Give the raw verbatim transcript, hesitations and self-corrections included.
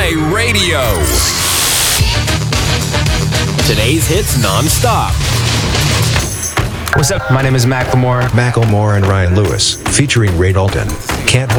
Play Radio. Today's hits non-stop. What's up? My name is Macklemore. Macklemore and Ryan Lewis, featuring Ray Dalton. Can't